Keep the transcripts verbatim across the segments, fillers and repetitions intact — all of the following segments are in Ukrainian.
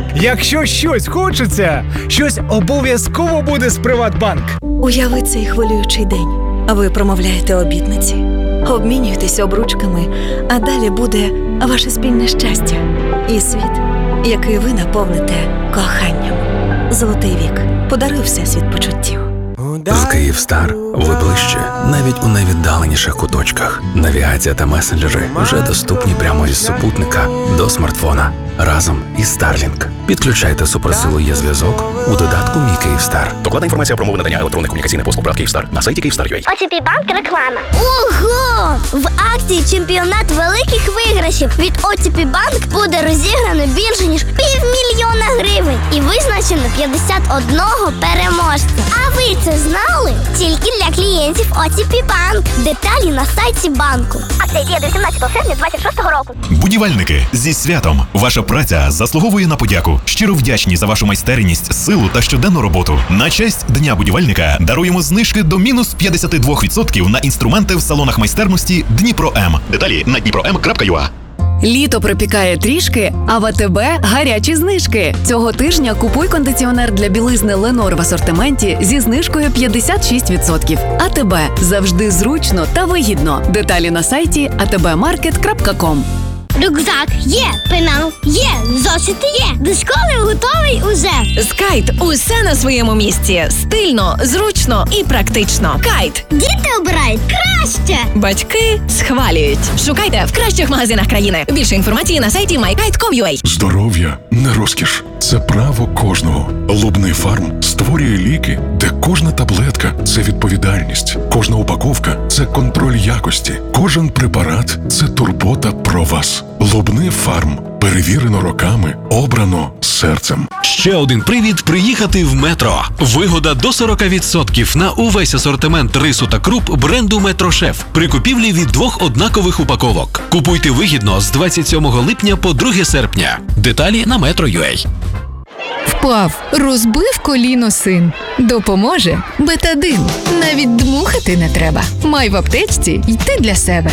Якщо щось хочеться, щось обов'язково буде з Приватбанк. Уяви цей хвилюючий день. Ви промовляєте обітниці, обмінюєтесь обручками, а далі буде ваше спільне щастя і світ, який ви наповните коханням. Золотий вік. Подаруй всесвіт почуттів. З Київстар ви ближче, навіть у найвіддаленіших куточках. Навігація та месенджери вже доступні прямо із супутника до смартфона разом із Starlink. Підключайте суперсилу є зв'язок у додатку «Мій Київстар». Докладна інформація про умови надання електронних комунікаційних послуг ПРАТ Київстар на сайті Київстар.ua. о ті пі Банк реклама. Ого! В акції «Чемпіонат великих виграшів» від о ті пі Банк буде розіграно більше, ніж півмільйона гривень і визначено п'ятдесят одного переможця. А ви це знали? Тільки для клієнтів о ті пі Банк. Деталі на сайті банку. Акція діє до сімнадцятого серпня двадцять шостого року. Будівельники, зі святом! Ваша праця заслуговує на подяку. Щиро вдячні за вашу майстерність, силу та щоденну роботу. На честь Дня будівельника даруємо знижки до мінус п'ятдесят два відсотки на інструменти в салонах майстерності Дніпро М. Деталі на дніпро ем крапка ю а. Літо припікає трішки, а в АТБ гарячі знижки. Цього тижня купуй кондиціонер для білизни Ленор в асортименті зі знижкою п'ятдесят шість відсотків. АТБ. Завжди зручно та вигідно. Деталі на сайті а те бе маркет крапка ком. Рюкзак є, пенал є, зошити є. До школи готовий уже. Скайт – усе на своєму місці. Стильно, зручно і практично. Кайт. Діти обирають краще. Батьки схвалюють. Шукайте в кращих магазинах країни. Більше інформації на сайті май кайт крапка ком крапка ю а. Здоров'я не розкіш. Це право кожного. Лубний фарм створює ліки, де кожна таблетка – це відповідальність. Кожна упаковка – це контроль якості. Кожен препарат – це турбота про вас. Лубний фарм. Перевірено роками, обрано серцем. Ще один привід приїхати в Метро. Вигода до сорок відсотків на увесь асортимент рису та круп бренду Метрошеф при купівлі від двох однакових упаковок. Купуйте вигідно з двадцять сьомого липня по друге серпня. Деталі на метро крапка ю а. Впав, розбив коліно син. Допоможе Бетадин. Навіть дмухати не треба. Май в аптечці й ти для себе.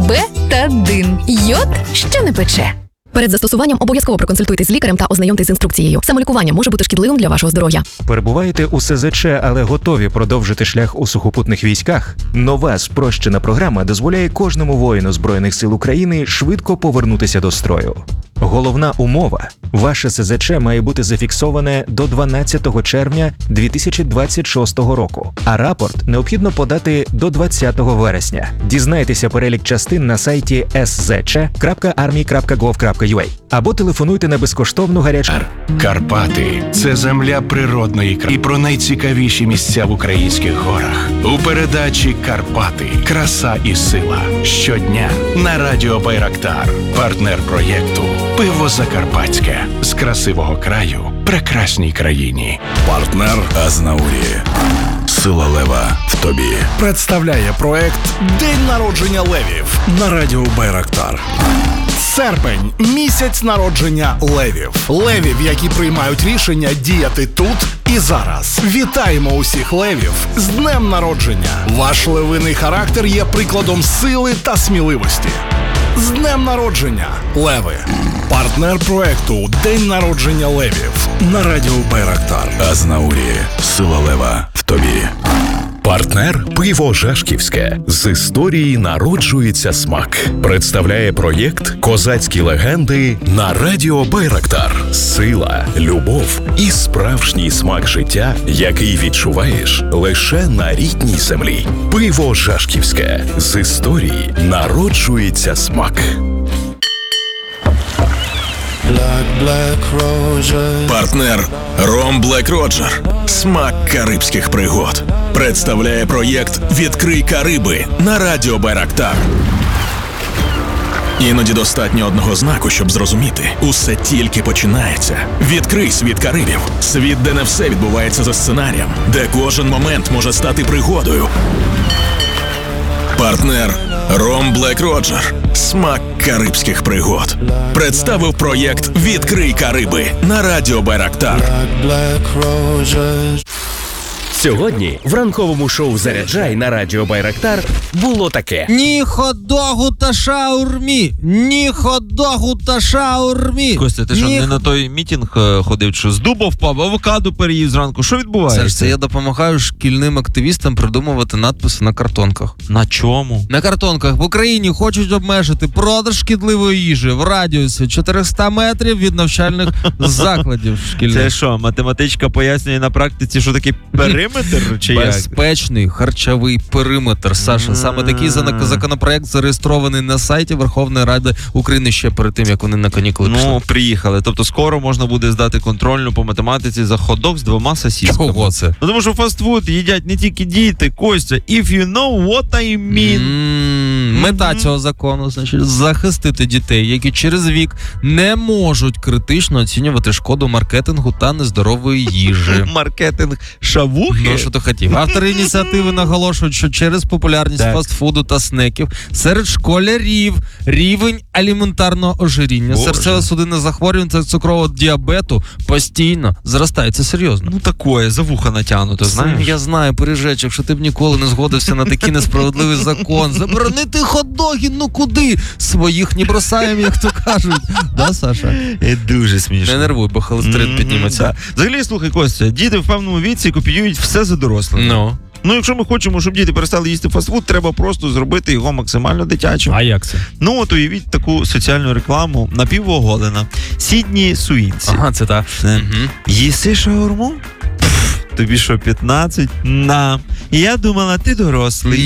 Бетадин. Йод, що не пече. Перед застосуванням обов'язково проконсультуйтесь з лікарем та ознайомтесь з інструкцією. Самолікування може бути шкідливим для вашого здоров'я. Перебуваєте у ес зет че, але готові продовжити шлях у сухопутних військах? Нова спрощена програма дозволяє кожному воїну Збройних сил України швидко повернутися до строю. Головна умова – ваше ес зет че має бути зафіксоване до дванадцятого червня дві тисячі двадцять шостого року, а рапорт необхідно подати до двадцятого вересня. Дізнайтеся перелік частин на сайті ес зет че крапка армі крапка гов крапка ю а або телефонуйте на безкоштовну гарячу. Карпати – це земля природної краси. І про найцікавіші місця в українських горах. У передачі «Карпати. Краса і сила». Щодня на радіо Байрактар. Партнер проєкту «Пиво Закарпатське». З красивого краю прекрасній країні. Партнер Азнаурі. Сила лева в тобі. Представляє проект «День народження левів» на радіо Байрактар. Серпень – місяць народження левів. Левів, які приймають рішення діяти тут і зараз. Вітаємо усіх левів з днем народження. Ваш левиний характер є прикладом сили та сміливості. З днем народження, леви! Партнер проекту «День народження левів» на радіо Байрактар. Азнаурі. Сила лева в тобі. Партнер «Пиво Жашківське». З історії народжується смак. Представляє проєкт «Козацькі легенди» на радіо Байрактар. Сила, любов і справжній смак життя, який відчуваєш лише на рідній землі. Пиво Жашківське. З історії народжується смак. Партнер Ром Блек Роджер. Смак карибських пригод. Представляє проєкт «Відкрий Кариби» на радіо Байрактар. Іноді достатньо одного знаку, щоб зрозуміти. Усе тільки починається. Відкрий світ Карибів. Світ, де не все відбувається за сценарієм. Де кожен момент може стати пригодою. Партнер Ром Блек Роджер. Смак карибських пригод. Представив проєкт «Відкрий Кариби» на радіо Байрактар. Сьогодні в ранковому шоу «Заряджай» на радіо Байрактар було таке. Ні хот-догу та шаурмі! Ні хот-догу та шаурмі! Костя, ти що, Ні... не на той мітинг е, ходив, що з дуба впав, авокадо переїв зранку? Що відбувається? Серж, це я допомагаю шкільним активістам придумувати надписи на картонках. На чому? На картонках в Україні хочуть обмежити продаж шкідливої їжі в радіусі чотириста метрів від навчальних закладів шкільних. Це що, математичка пояснює на практиці, що таке периметр? Чи як? Безпечний харчовий периметр, Саша. Саме такий законопроект зареєстрований на сайті Верховної Ради України ще перед тим, як вони на канікули пішли. Ну, приїхали. Тобто скоро можна буде здати контрольну по математиці за хот-дог з двома сосісками. Чого це? Ну, тому що фастфуд їдять не тільки діти, Костя. If you know what I mean. Mm, мета цього закону, значить, захистити дітей, які через вік не можуть критично оцінювати шкоду маркетингу та нездорової їжі. Маркетинг шавухи? Ну, що ти хотів. Автори ініціативи наголошують, що через популярність так. фастфуду та снеків серед школярів рівень аліментарного ожиріння, серцево-судинних захворювань та цукрового діабету постійно зростає. Це серйозно. Ну, такое, за вуха натягнуто, знаєш? Я знаю, Пережечок, що ти б ніколи не згодився на такий несправедливий закон. Заборонити хот-доги, ну куди? Своїх не бросаємо, як то кажуть. Да, Саша? Дуже смішно. Не нервуй, бо холестерин mm-hmm, підніметься. Да. Взагалі, слухай, Костя, діти в певному віці копіюють все за дорослими. Ну. Ну, якщо ми хочемо, щоб діти перестали їсти фастфуд, треба просто зробити його максимально дитячим. А як це? Ну, от уявіть таку соціальну рекламу напівоголена. Сідні Суїнці. Ага, це так. Угу. Їси шаурму? Тобі що, п'ятнадцять? На. Я думала, ти дорослий.